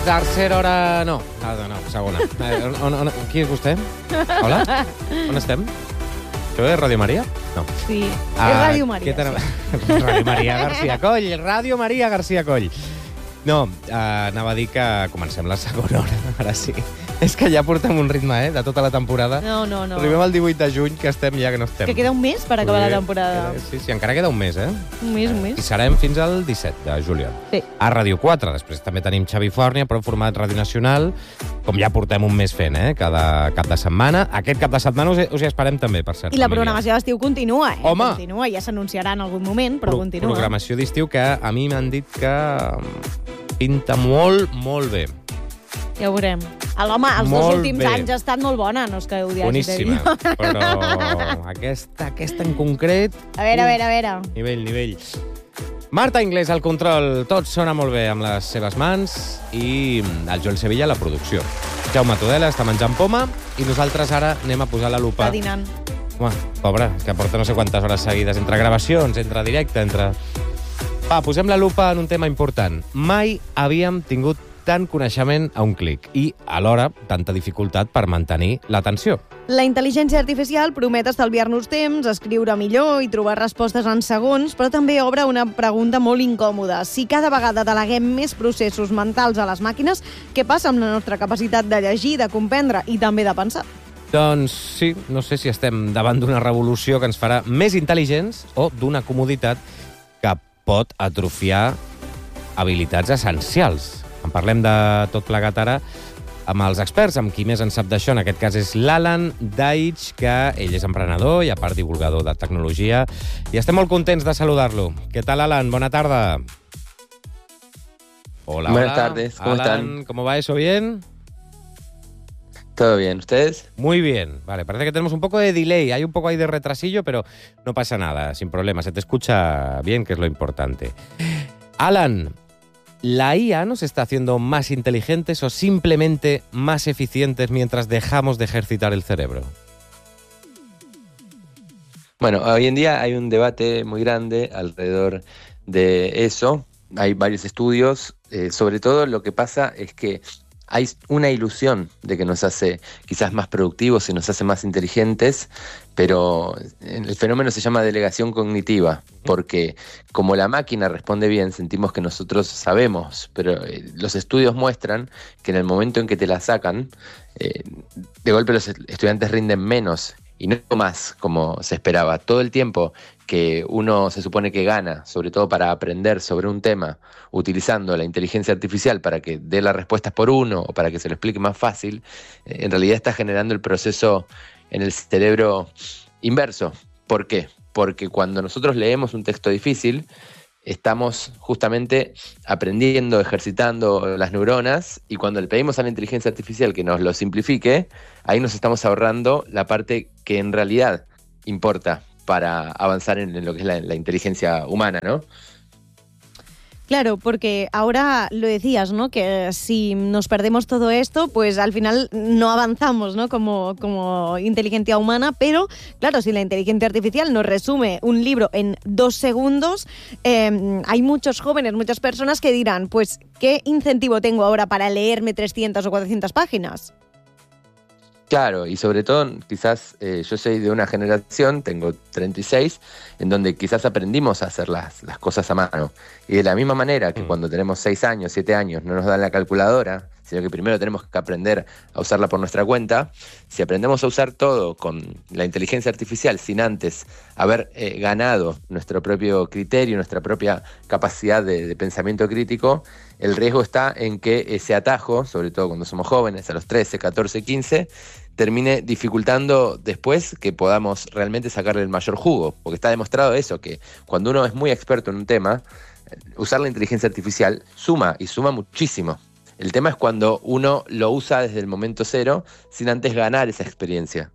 Tercera hora... No, segona. Qui és vostè? Hola? On estem? Això és Ràdio Maria? No. Sí, és Ràdio Maria. Ràdio Maria García Coll. Ràdio Maria García Coll. No, anava a dir que comencem la segona hora, ara sí. És que ja portem un ritme, de tota la temporada. No. Arribem al 18 de juny, que estem ja que no estem. Que queda un mes per acabar la temporada. Sí, encara queda un mes, Un mes. I serem fins al 17 de juliol. Sí. A Ràdio 4, després també tenim Xavi Fòrnia, però en format Ràdio Nacional, com ja portem un mes fent, cada cap de setmana. Aquest cap de setmana us hi esperem també, per cert. I la programació d'estiu continua, Home! Continua, ja s'anunciarà en algun moment, però continua. Programació d'estiu que a mi m'han dit que pinta molt, molt bé. Ja ho veurem. Home, els dos últims anys ha estat molt bona, no és que ho hagi boníssima, però aquesta en concret... A veure. Nivell. Marta Inglés al control, tot sona molt bé amb les seves mans i el Joel Sevilla a la producció. Jaume Tudela està menjant poma i nosaltres ara anem a posar la lupa. Està dinant. Home, pobre, que porta no sé quantes hores seguides entre gravacions, entre directe, Va, posem la lupa en un tema important. Mai havíem tingut tant coneixement a un clic i, alhora, tanta dificultat per mantenir l'atenció. La intel·ligència artificial promet estalviar-nos temps, escriure millor i trobar respostes en segons, però també obre una pregunta molt incòmoda. Si cada vegada deleguem més processos mentals a les màquines, què passa amb la nostra capacitat de llegir, de comprendre i també de pensar? Doncs sí, no sé si estem davant d'una revolució que ens farà més intel·ligents o d'una comoditat que pot atrofiar habilitats essencials. En parlem de tot plegat ara amb els experts, amb qui més en sap d'això. En aquest cas és l'Alan Deitch, que ell és emprenedor i a part divulgador de tecnologia. I estem molt contents de saludar-lo. Què tal, Alan? Bona tarda. Hola. Buenas tardes, ¿cómo están? ¿Cómo va eso? ¿Bien? ¿Todo bien? ¿Ustedes? Muy bien. Vale, parece que tenemos un poco de delay. Hay un poco ahí de retrasillo, pero no pasa nada, sin problema. Se te escucha bien, que es lo importante. Alan, ¿la IA nos está haciendo más inteligentes o simplemente más eficientes mientras dejamos de ejercitar el cerebro? Bueno, hoy en día hay un debate muy grande alrededor de eso. Hay varios estudios. Sobre todo lo que pasa es que hay una ilusión de que nos hace quizás más productivos y nos hace más inteligentes, pero el fenómeno se llama delegación cognitiva, porque como la máquina responde bien, sentimos que nosotros sabemos, pero los estudios muestran que en el momento en que te la sacan, de golpe los estudiantes rinden menos y no más como se esperaba. Todo el tiempo que uno se supone que gana, sobre todo para aprender sobre un tema, utilizando la inteligencia artificial para que dé las respuestas por uno o para que se lo explique más fácil, en realidad está generando el proceso en el cerebro inverso. ¿Por qué? Porque cuando nosotros leemos un texto difícil, estamos justamente aprendiendo, ejercitando las neuronas, y cuando le pedimos a la inteligencia artificial que nos lo simplifique, ahí nos estamos ahorrando la parte que en realidad importa para avanzar en lo que es la inteligencia humana, ¿no? Claro, porque ahora lo decías, ¿no? Que si nos perdemos todo esto, pues al final no avanzamos, ¿no? Como inteligencia humana, pero claro, si la inteligencia artificial nos resume un libro en 2 segundos, hay muchos jóvenes, muchas personas que dirán, pues, ¿qué incentivo tengo ahora para leerme 300 o 400 páginas? Claro, y sobre todo, quizás yo soy de una generación, tengo 36, en donde quizás aprendimos a hacer las cosas a mano. Y de la misma manera que cuando tenemos 6 años, 7 años, no nos dan la calculadora, sino que primero tenemos que aprender a usarla por nuestra cuenta, si aprendemos a usar todo con la inteligencia artificial sin antes haber ganado nuestro propio criterio, nuestra propia capacidad de pensamiento crítico, el riesgo está en que ese atajo, sobre todo cuando somos jóvenes, a los 13, 14, 15, termine dificultando después que podamos realmente sacarle el mayor jugo, porque está demostrado eso, que cuando uno es muy experto en un tema, usar la inteligencia artificial suma, y suma muchísimo. El tema es cuando uno lo usa desde el momento cero, sin antes ganar esa experiencia.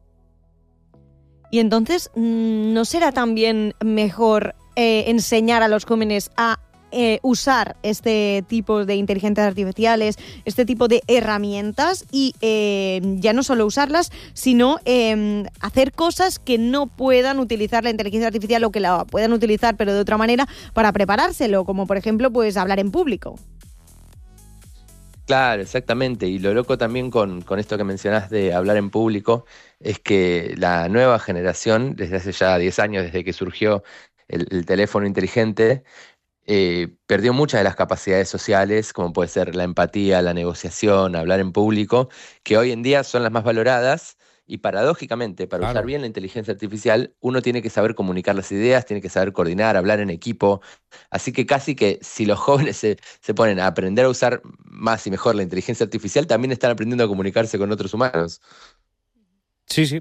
Y entonces, ¿no será también mejor enseñar a los jóvenes a usar este tipo de inteligencias artificiales, este tipo de herramientas y ya no solo usarlas, sino hacer cosas que no puedan utilizar la inteligencia artificial o que la puedan utilizar pero de otra manera para preparárselo, como por ejemplo pues hablar en público? Claro, exactamente. Y lo loco también con esto que mencionás de hablar en público es que la nueva generación, desde hace ya 10 años, desde que surgió el teléfono inteligente, perdió muchas de las capacidades sociales, como puede ser la empatía, la negociación, hablar en público, que hoy en día son las más valoradas. Y paradójicamente, para usar Claro. bien la inteligencia artificial, uno tiene que saber comunicar las ideas, tiene que saber coordinar, hablar en equipo. Así que casi que si los jóvenes se ponen a aprender a usar más y mejor la inteligencia artificial, también están aprendiendo a comunicarse con otros humanos. Sí, sí.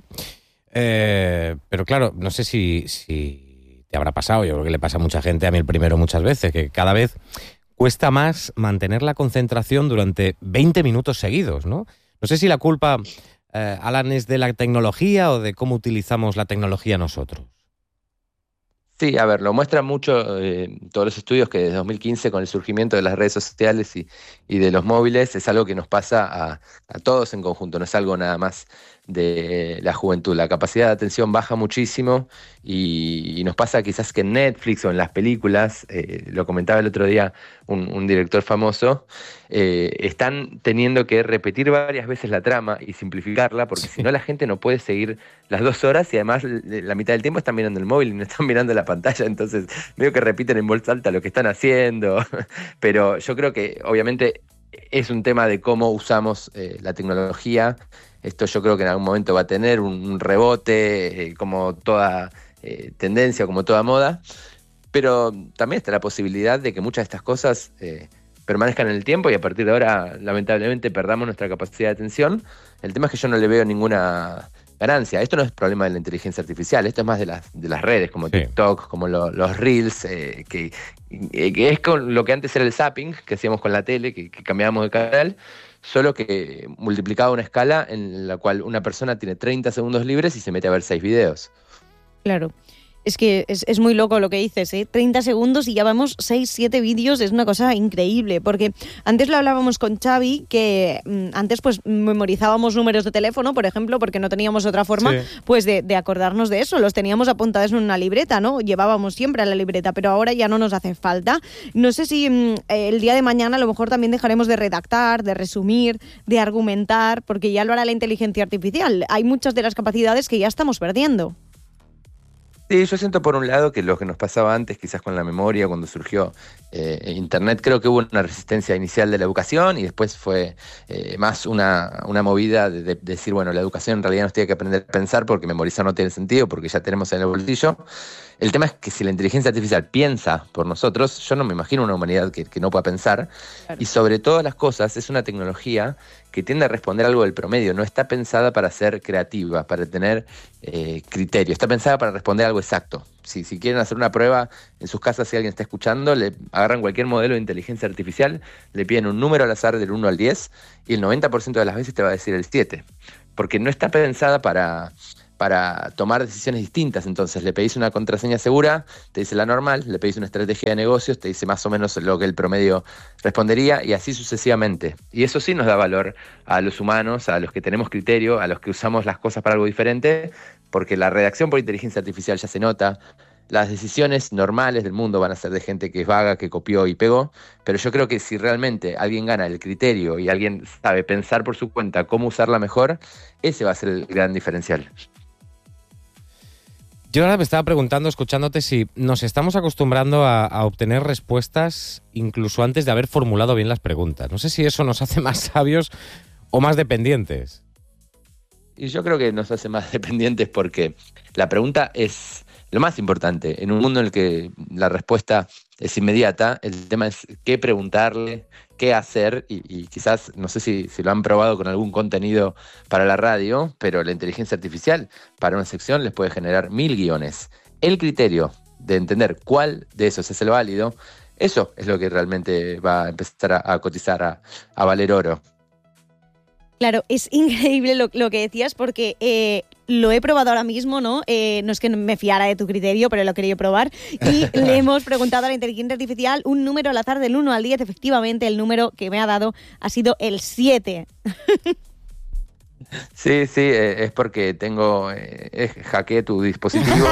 Pero claro, no sé si te habrá pasado, yo creo que le pasa a mucha gente, a mí el primero muchas veces, que cada vez cuesta más mantener la concentración durante 20 minutos seguidos, ¿no? No sé si la culpa, Alan, es de la tecnología o de cómo utilizamos la tecnología nosotros. Sí, a ver, lo muestran mucho todos los estudios que desde 2015 con el surgimiento de las redes sociales y de los móviles es algo que nos pasa a todos en conjunto, no es algo nada más de la juventud. La capacidad de atención baja muchísimo y nos pasa quizás que en Netflix o en las películas, lo comentaba el otro día un director famoso, están teniendo que repetir varias veces la trama y simplificarla porque si no la gente no puede seguir las 2 horas y además la mitad del tiempo están mirando el móvil y no están mirando la pantalla, entonces medio que repiten en voz alta lo que están haciendo, pero yo creo que obviamente es un tema de cómo usamos la tecnología. Esto yo creo que en algún momento va a tener un rebote, como toda tendencia, como toda moda, pero también está la posibilidad de que muchas de estas cosas permanezcan en el tiempo y a partir de ahora lamentablemente perdamos nuestra capacidad de atención. El tema es que yo no le veo ninguna ganancia. Esto no es problema de la inteligencia artificial, esto es más de las redes como TikTok, como los Reels, que es con lo que antes era el zapping, que hacíamos con la tele, que cambiábamos de canal, solo que multiplicaba una escala en la cual una persona tiene 30 segundos libres y se mete a ver 6 videos. Claro. Es que es muy loco lo que dices, ¿eh? 30 segundos y ya vamos 6, 7 vídeos, es una cosa increíble, porque antes lo hablábamos con Xavi, que antes pues memorizábamos números de teléfono, por ejemplo, porque no teníamos otra forma pues de acordarnos de eso, los teníamos apuntados en una libreta, ¿no? Llevábamos siempre a la libreta, pero ahora ya no nos hace falta. No sé si el día de mañana a lo mejor también dejaremos de redactar, de resumir, de argumentar, porque ya lo hará la inteligencia artificial. Hay muchas de las capacidades que ya estamos perdiendo. Sí, yo siento por un lado que lo que nos pasaba antes, quizás con la memoria, cuando surgió Internet, creo que hubo una resistencia inicial de la educación y después fue más una movida de decir, bueno, la educación en realidad nos tiene que aprender a pensar porque memorizar no tiene sentido, porque ya tenemos en el bolsillo. El tema es que si la inteligencia artificial piensa por nosotros, yo no me imagino una humanidad que no pueda pensar. Claro. Y sobre todas las cosas es una tecnología que tiende a responder algo del promedio, no está pensada para ser creativa, para tener criterio, está pensada para responder algo exacto. Si quieren hacer una prueba en sus casas, si alguien está escuchando, le agarran cualquier modelo de inteligencia artificial, le piden un número al azar del 1 al 10 y el 90% de las veces te va a decir el 7, porque no está pensada para tomar decisiones distintas. Entonces le pedís una contraseña segura, te dice la normal, le pedís una estrategia de negocios, te dice más o menos lo que el promedio respondería y así sucesivamente. Y eso sí nos da valor a los humanos, a los que tenemos criterio, a los que usamos las cosas para algo diferente, porque la redacción por inteligencia artificial ya se nota. Las decisiones normales del mundo van a ser de gente que es vaga, que copió y pegó, pero yo creo que si realmente alguien gana el criterio y alguien sabe pensar por su cuenta cómo usarla mejor, ese va a ser el gran diferencial. Yo ahora me estaba preguntando, escuchándote, si nos estamos acostumbrando a obtener respuestas incluso antes de haber formulado bien las preguntas. No sé si eso nos hace más sabios o más dependientes. Y yo creo que nos hace más dependientes porque la pregunta es lo más importante. En un mundo en el que la respuesta es inmediata, el tema es qué preguntarle, qué hacer, y quizás, no sé si lo han probado con algún contenido para la radio, pero la inteligencia artificial para una sección les puede generar 1000 guiones. El criterio de entender cuál de esos es el válido, eso es lo que realmente va a empezar a cotizar, a valer oro. Claro, es increíble lo que decías porque lo he probado ahora mismo, ¿no? No es que me fiara de tu criterio, pero lo quería probar. Y le hemos preguntado a la inteligencia artificial un número al azar del 1 al 10. Efectivamente, el número que me ha dado ha sido el 7. Sí, es porque hackeé tu dispositivo.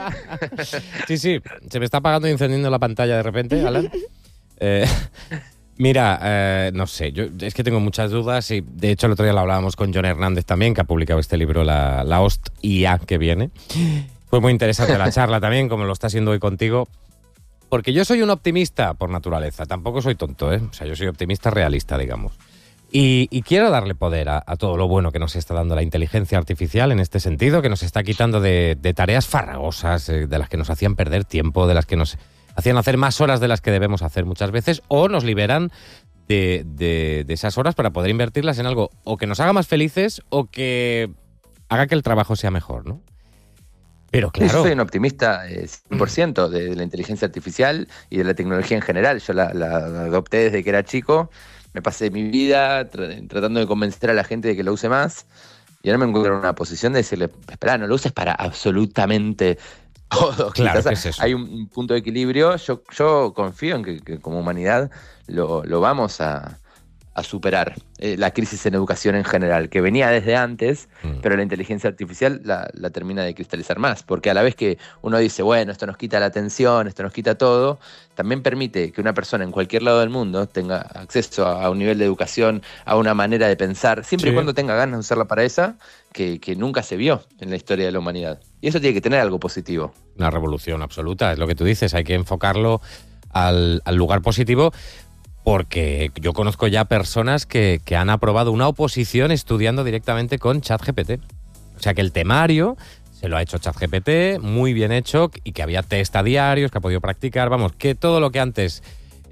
Sí, se me está apagando y encendiendo la pantalla de repente, Alan. Mira, no sé, yo es que tengo muchas dudas y de hecho el otro día lo hablábamos con John Hernández también, que ha publicado este libro, la Host-IA que viene. Fue muy interesante la charla también, como lo está haciendo hoy contigo, porque yo soy un optimista por naturaleza, tampoco soy tonto, ¿eh? O sea, yo soy optimista realista, digamos. Y quiero darle poder a todo lo bueno que nos está dando la inteligencia artificial en este sentido, que nos está quitando de tareas farragosas, de las que nos hacían perder tiempo, de las que nos hacían hacer más horas de las que debemos hacer muchas veces, o nos liberan de esas horas para poder invertirlas en algo o que nos haga más felices o que haga que el trabajo sea mejor, ¿no? Pero claro. Yo soy un optimista 100% de la inteligencia artificial y de la tecnología en general. Yo la adopté desde que era chico, me pasé mi vida tratando de convencer a la gente de que lo use más, y ahora me encuentro en una posición de decirle, espera, no lo uses para absolutamente todo. Claro, quizás ¿qué es eso? hay un punto de equilibrio. Yo confío en que como humanidad lo vamos a superar. La crisis en educación en general, que venía desde antes, pero la inteligencia artificial la termina de cristalizar más, porque a la vez que uno dice, bueno, esto nos quita la atención, esto nos quita todo, también permite que una persona en cualquier lado del mundo tenga acceso a un nivel de educación, a una manera de pensar, siempre y cuando tenga ganas de usarla para esa, que nunca se vio en la historia de la humanidad. Y eso tiene que tener algo positivo. Una revolución absoluta, es lo que tú dices, hay que enfocarlo al lugar positivo, porque yo conozco ya personas que han aprobado una oposición estudiando directamente con ChatGPT. O sea que el temario se lo ha hecho ChatGPT, muy bien hecho, y que había test a diarios, que ha podido practicar, vamos, que todo lo que antes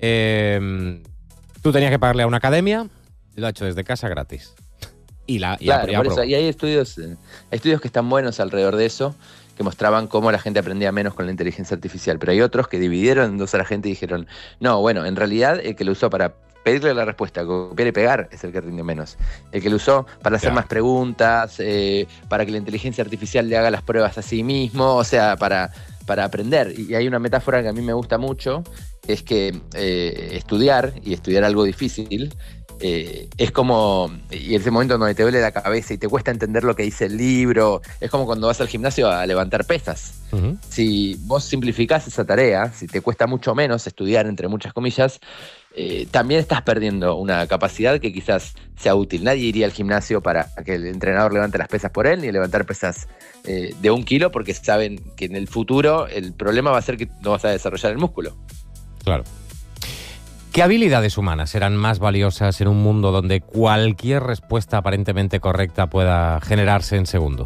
tú tenías que pagarle a una academia, lo ha hecho desde casa gratis. Claro, por eso, y hay estudios que están buenos alrededor de eso, que mostraban cómo la gente aprendía menos con la inteligencia artificial, pero hay otros que dividieron en dos a la gente y dijeron, no, bueno, en realidad el que lo usó para pedirle la respuesta, copiar y pegar, es el que rindió menos. El que lo usó para hacer más preguntas, para que la inteligencia artificial le haga las pruebas a sí mismo, o sea, para aprender. Y hay una metáfora que a mí me gusta mucho, es que estudiar algo difícil, es como, y ese momento donde te duele la cabeza y te cuesta entender lo que dice el libro, es como cuando vas al gimnasio a levantar pesas. Uh-huh. Si vos simplificás esa tarea, si te cuesta mucho menos estudiar, entre muchas comillas, también estás perdiendo una capacidad que quizás sea útil. Nadie iría al gimnasio para que el entrenador levante las pesas por él, ni levantar pesas de 1 kilo, porque saben que en el futuro el problema va a ser que no vas a desarrollar el músculo. Claro. ¿Qué habilidades humanas serán más valiosas en un mundo donde cualquier respuesta aparentemente correcta pueda generarse en segundos?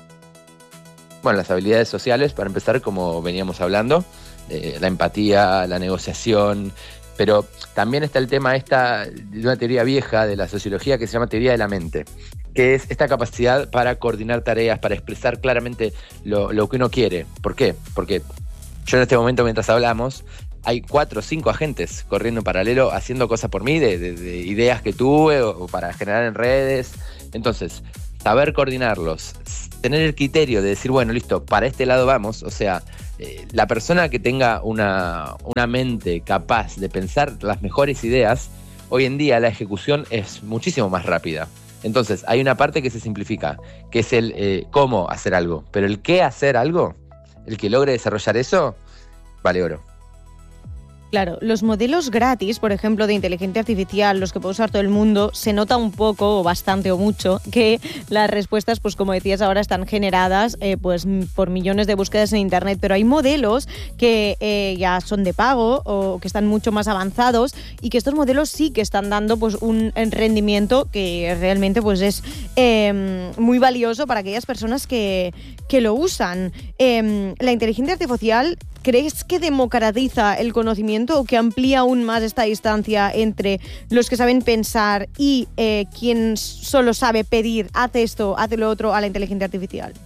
Bueno, las habilidades sociales, para empezar, como veníamos hablando, la empatía, la negociación, pero también está el tema de una teoría vieja de la sociología que se llama teoría de la mente, que es esta capacidad para coordinar tareas, para expresar claramente lo que uno quiere. ¿Por qué? Porque yo en este momento, mientras hablamos, hay 4 o 5 agentes corriendo en paralelo haciendo cosas por mí, de ideas que tuve o para generar en redes. Entonces, saber coordinarlos, tener el criterio de decir, bueno, listo, para este lado vamos. O sea, la persona que tenga una mente capaz de pensar las mejores ideas, hoy en día la ejecución es muchísimo más rápida. Entonces, hay una parte que se simplifica, que es el cómo hacer algo. Pero el qué hacer algo, el que logre desarrollar eso, vale oro. Claro, los modelos gratis, por ejemplo, de inteligencia artificial, los que puede usar todo el mundo, se nota un poco, o bastante o mucho, que las respuestas, pues como decías ahora, están generadas pues por millones de búsquedas en Internet, pero hay modelos que ya son de pago o que están mucho más avanzados y que estos modelos sí que están dando pues un rendimiento que realmente pues es muy valioso para aquellas personas que lo usan. La inteligencia artificial, ¿crees que democratiza el conocimiento o que amplía aún más esta distancia entre los que saben pensar y quien solo sabe pedir, haz esto, haz lo otro a la inteligencia artificial?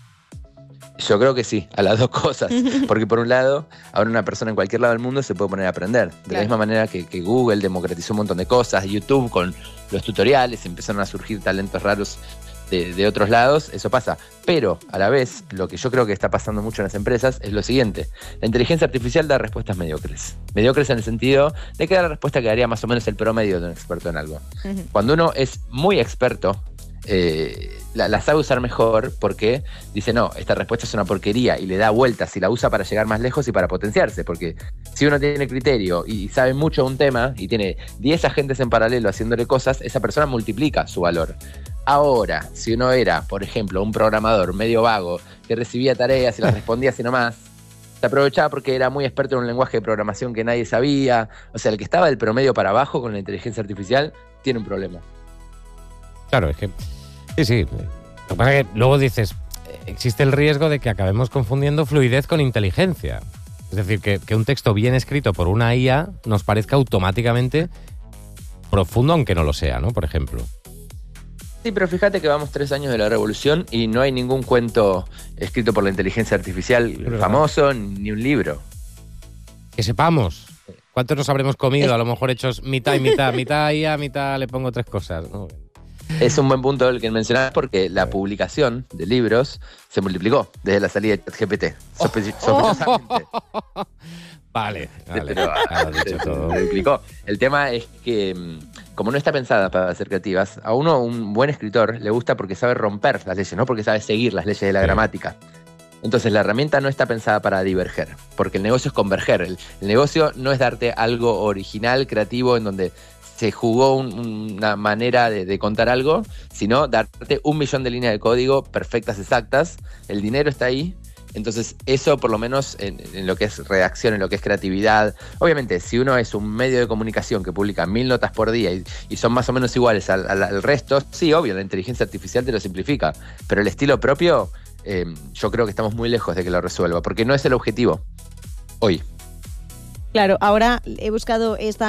Yo creo que sí, a las dos cosas. Porque por un lado, ahora una persona en cualquier lado del mundo se puede poner a aprender. De la misma manera que Google democratizó un montón de cosas, YouTube con los tutoriales, empezaron a surgir talentos raros de otros lados, eso pasa. Pero a la vez, lo que yo creo que está pasando mucho en las empresas es lo siguiente: la inteligencia artificial da respuestas mediocres. Mediocres en el sentido de que da la respuesta que daría más o menos el promedio de un experto en algo. Uh-huh. Cuando uno es muy experto, la sabe usar mejor porque dice, no, esta respuesta es una porquería, y le da vueltas y la usa para llegar más lejos y para potenciarse, porque si uno tiene criterio y sabe mucho de un tema y tiene 10 agentes en paralelo haciéndole cosas, esa persona multiplica su valor. Ahora, si uno era, por ejemplo, un programador medio vago que recibía tareas y las respondía así nomás, se aprovechaba porque era muy experto en un lenguaje de programación que nadie sabía. O sea, el que estaba del promedio para abajo con la inteligencia artificial tiene un problema. Claro, es que sí. Lo que pasa es que luego dices, existe el riesgo de que acabemos confundiendo fluidez con inteligencia. Es decir, que un texto bien escrito por una IA nos parezca automáticamente profundo, aunque no lo sea, ¿no? Por ejemplo. Sí, pero fíjate que vamos 3 años de la revolución y no hay ningún cuento escrito por la inteligencia artificial famoso, ni un libro. Que sepamos. ¿Cuántos nos habremos comido? A lo mejor hechos mitad y mitad. Mitad IA, mitad le pongo 3 cosas, ¿no? Es un buen punto el que mencionabas, porque la publicación de libros se multiplicó desde la salida de ChatGPT. Sospechosamente. Vale. Pero se multiplicó. El tema es que, como no está pensada para ser creativas, a uno, un buen escritor, le gusta porque sabe romper las leyes, no porque sabe seguir las leyes de la gramática. Entonces la herramienta no está pensada para diverger, porque el negocio es converger. El negocio no es darte algo original, creativo, en donde se jugó una manera de contar algo, sino darte 1 millón de líneas de código perfectas, exactas. El dinero está ahí. Entonces eso, por lo menos en lo que es redacción, en lo que es creatividad. Obviamente, si uno es un medio de comunicación que publica 1000 notas por día y son más o menos iguales al resto, sí, obvio, la inteligencia artificial te lo simplifica. Pero el estilo propio, yo creo que estamos muy lejos de que lo resuelva, porque no es el objetivo hoy. Claro, ahora he buscado esto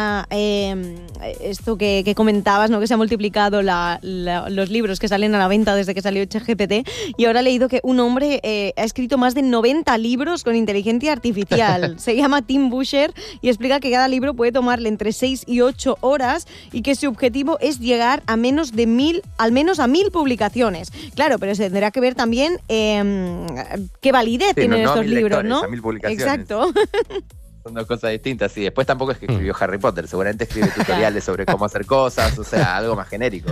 que comentabas, ¿no? Que se ha multiplicado los libros que salen a la venta desde que salió ChatGPT, y ahora he leído que un hombre ha escrito más de 90 libros con inteligencia artificial. Se llama Tim Busher y explica que cada libro puede tomarle entre 6 y 8 horas y que su objetivo es llegar a menos de 1000, al menos a 1000 publicaciones. Claro, pero se tendrá que ver también qué validez tienen estos libros, ¿no? A 1000 publicaciones. Exacto. Son 2 cosas distintas. Y después tampoco es que escribió Harry Potter. Seguramente escribe tutoriales sobre cómo hacer cosas. O sea, algo más genérico.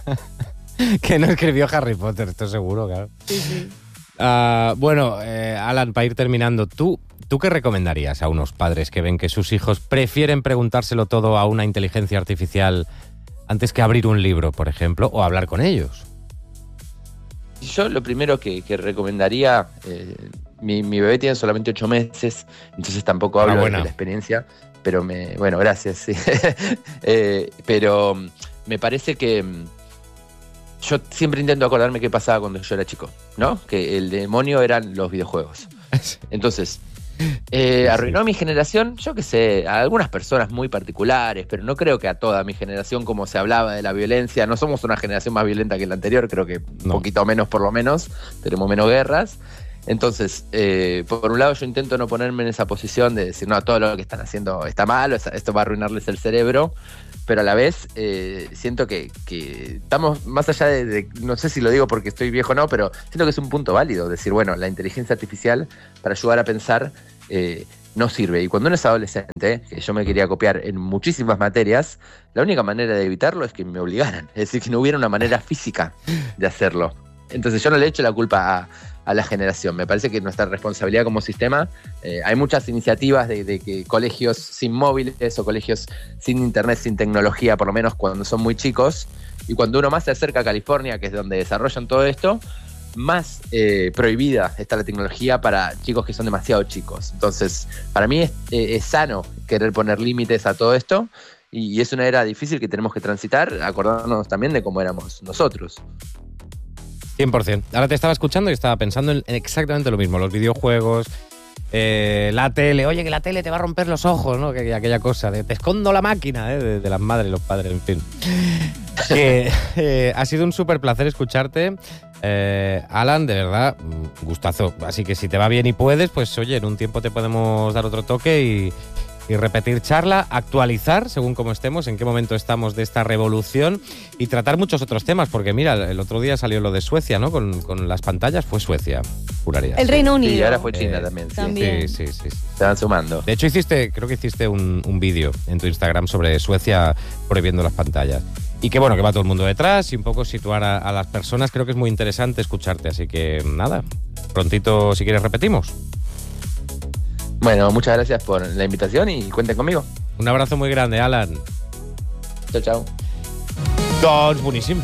Que no escribió Harry Potter, estoy seguro, claro. Sí. Bueno, Alan, para ir terminando, ¿tú qué recomendarías a unos padres que ven que sus hijos prefieren preguntárselo todo a una inteligencia artificial antes que abrir un libro, por ejemplo, o hablar con ellos? Yo lo primero que recomendaría... Mi bebé tiene solamente 8 meses, entonces tampoco hablo de la experiencia, pero bueno, gracias, sí. Pero me parece que yo siempre intento acordarme qué pasaba cuando yo era chico, ¿no? Que el demonio eran los videojuegos. Entonces, arruinó a mi generación, yo qué sé, a algunas personas muy particulares, pero no creo que a toda mi generación, como se hablaba de la violencia. No somos una generación más violenta que la anterior, creo que un poquito menos por lo menos, tenemos menos guerras. Entonces, por un lado yo intento no ponerme en esa posición de decir, no, todo lo que están haciendo está mal, esto va a arruinarles el cerebro, pero a la vez siento que estamos más allá de, no sé si lo digo porque estoy viejo o no, pero siento que es un punto válido, decir, bueno, la inteligencia artificial para ayudar a pensar no sirve. Y cuando uno es adolescente, que yo me quería copiar en muchísimas materias, la única manera de evitarlo es que me obligaran, es decir, que no hubiera una manera física de hacerlo. Entonces yo no le echo la culpa a la generación. Me parece que nuestra responsabilidad como sistema, hay muchas iniciativas de que colegios sin móviles o colegios sin internet, sin tecnología, por lo menos cuando son muy chicos, y cuando uno más se acerca a California, que es donde desarrollan todo esto, más prohibida está la tecnología para chicos que son demasiado chicos. Entonces, para mí es sano querer poner límites a todo esto, y es una era difícil que tenemos que transitar, acordándonos también de cómo éramos nosotros. 100%. Ahora te estaba escuchando y estaba pensando en exactamente lo mismo. Los videojuegos, la tele. Oye, que la tele te va a romper los ojos, ¿no? Que aquella cosa de te escondo la máquina, de las madres y los padres, en fin. Ha sido un súper placer escucharte. Alan, de verdad, gustazo. Así que si te va bien y puedes, pues oye, en un tiempo te podemos dar otro toque y repetir charla, actualizar según cómo estemos, en qué momento estamos de esta revolución y tratar muchos otros temas, porque mira, el otro día salió lo de Suecia, ¿no? Con las pantallas, fue Suecia, juraría. El Reino Unido. Y ahora fue China también. Sí. Sí. Se van sumando. De hecho, creo que hiciste un vídeo en tu Instagram sobre Suecia prohibiendo las pantallas. y que bueno, que va todo el mundo detrás y un poco situar a las personas. Creo que es muy interesante escucharte, así que nada, prontito, si quieres, repetimos. Bueno, muchas gracias por la invitación y cuenten conmigo. Un abrazo muy grande, Alan. Chao, chao. Doncs boníssim.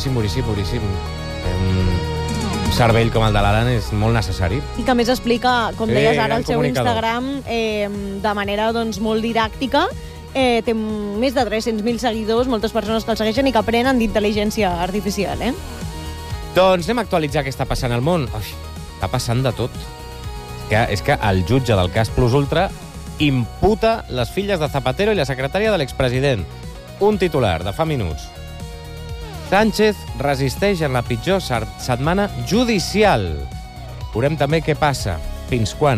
Un cervell com el de l'Alan és molt necessari. I que a més explica, com deies ara, gran el seu comunicador. Instagram de manera doncs, molt didàctica. Té més de 300.000 seguidors, moltes persones que el segueixen i que aprenen d'intel·ligència artificial. Doncs anem a actualitzar què està passant al món. Ui, està passant de tot. És que el jutge del cas Plus Ultra imputa les filles de Zapatero i la secretària de l'expresident. Un titular de fa minuts. Sánchez resisteix en la pitjor setmana judicial. Veurem també què passa. Fins quan?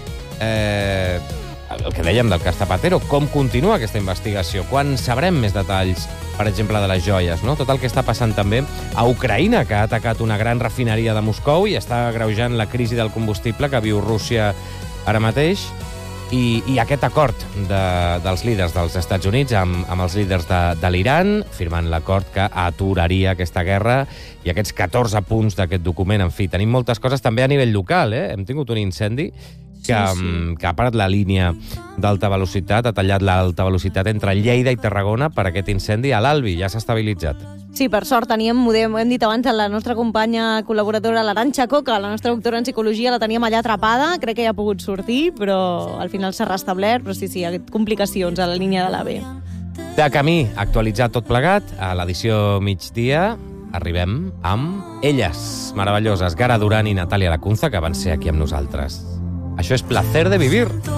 El que dèiem del cas Zapatero. Com continua aquesta investigació? Quan sabrem més detalls, per exemple, de les joies, no? Tot el que està passant també a Ucraïna, que ha atacat una gran refineria de Moscou i està agreujant la crisi del combustible que viu Rússia ara mateix. I aquest acord dels líders dels Estats Units amb els líders de l'Iran, firmant l'acord que aturaria aquesta guerra, i aquests 14 punts d'aquest document. En fi, tenim moltes coses també a nivell local. Hem tingut un incendi que ha parat la línia d'alta velocitat, ha tallat l'alta velocitat entre Lleida i Tarragona per aquest incendi a l'Albi. Ja s'ha estabilitzat. Sí, per sort teníem, ho hem dit abans, la nostra companya col·laboradora, l'Arantxa Coca, la nostra doctora en psicologia, la teníem allà atrapada, crec que ja ha pogut sortir, però al final s'ha restablert, però sí, complicacions a la línia de l'AVE. De camí, actualitzat tot plegat, a l'edició migdia arribem amb elles meravelloses, Gara Duran i Natàlia Lacunza, que van ser aquí amb nosaltres. Això és Placer de Vivir.